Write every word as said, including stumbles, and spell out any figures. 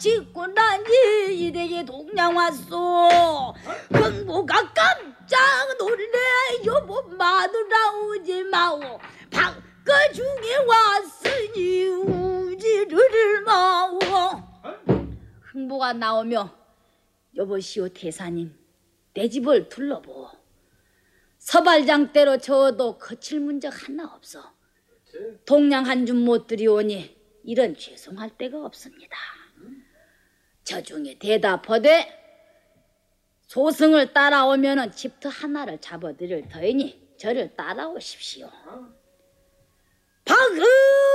짓고 난지 이래에 동양 왔소. 흥부가 깜짝 놀래 여보 마누라 오지 마오. 밖 중에 왔으니 우지를 마오. 흥부가 나오며 여보시오 대사님 내 집을 둘러보. 서발장대로 저어도 거칠 문적 하나 없어. 동양 한 줌 못 들이오니 이런 죄송할 데가 없습니다. 저 중에 대답하되 소승을 따라오면은 집터 하나를 잡아드릴 터이니 저를 따라오십시오. 박흥